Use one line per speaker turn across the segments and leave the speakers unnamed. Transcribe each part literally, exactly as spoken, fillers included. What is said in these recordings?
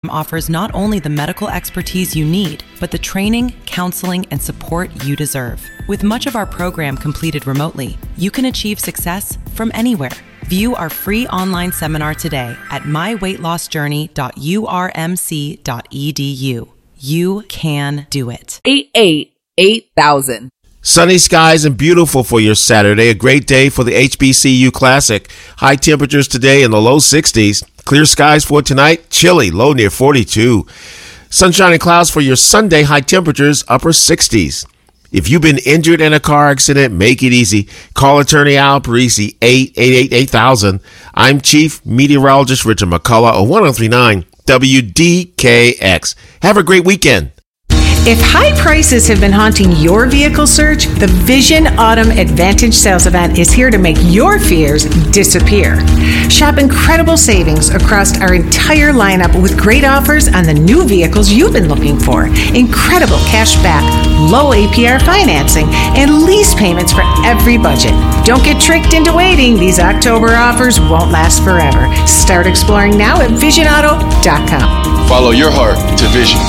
program offers not only the medical expertise you need, but the training, counseling, and support you deserve. With much of our program completed remotely, you can achieve success from anywhere. View our free online seminar today at my weight loss journey dot u r m c dot e d u. You can do it.
eight eight eight thousand.
Sunny skies and beautiful for your Saturday. A great day for the H B C U Classic. High temperatures today in the low sixties. Clear skies for tonight. Chilly, low near forty-two. Sunshine and clouds for your Sunday. High temperatures, upper sixties. If you've been injured in a car accident, make it easy. Call attorney Al Parisi, eight eight eight eight thousand. I'm Chief Meteorologist Richard McCullough of one oh three point nine W D K X. Have a great weekend.
If high prices have been haunting your vehicle search, the Vision Autumn Advantage Sales Event is here to make your fears disappear. Shop incredible savings across our entire lineup with great offers on the new vehicles you've been looking for. Incredible cash back, low A P R financing, and lease payments for every budget. Don't get tricked into waiting. These October offers won't last forever. Start exploring now at vision auto dot com.
Follow your heart to Vision.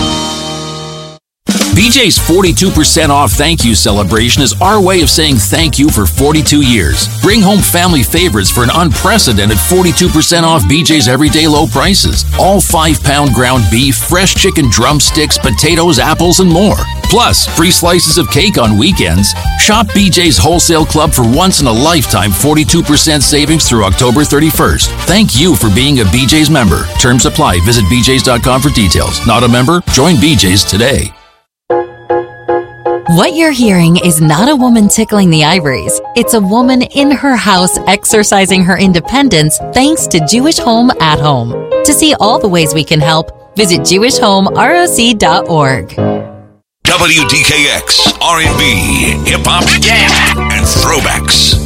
B J's forty-two percent off thank you celebration is our way of saying thank you for forty-two years. Bring home family favorites for an unprecedented forty-two percent off B J's everyday low prices. All five pound ground beef, fresh chicken drumsticks, potatoes, apples, and more. Plus, free slices of cake on weekends. Shop B J's Wholesale Club for once in a lifetime forty-two percent savings through October thirty-first. Thank you for being a B J's member. Terms apply. Visit b j's dot com for details. Not a member? Join B J's today.
What you're hearing is not a woman tickling the ivories. It's a woman in her house exercising her independence thanks to Jewish Home at Home. To see all the ways we can help, visit jewish home roc dot org.
W D K X, R and B, hip-hop, yeah, and throwbacks.